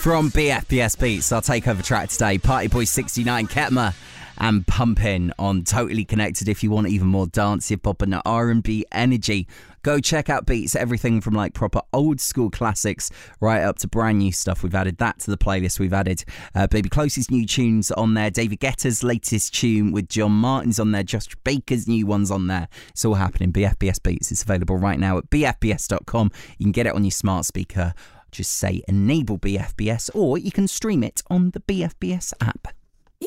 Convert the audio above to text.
From BFBS Beats, our takeover track today, Party Boy 69, Ketma and Pumpin' on Totally Connected. If you want even more dance, hip-hop and R&B energy, go check out Beats. Everything from like proper old school classics right up to brand new stuff. We've added that to the playlist. We've added Baby Close's new tunes on there, David Guetta's latest tune with John Martin's on there, Josh Baker's new ones on there. It's all happening. BFBS Beats. It's available right now at bfbs.com. You can get it on your smart speaker. Just say enable BFBS, or you can stream it on the BFBS app.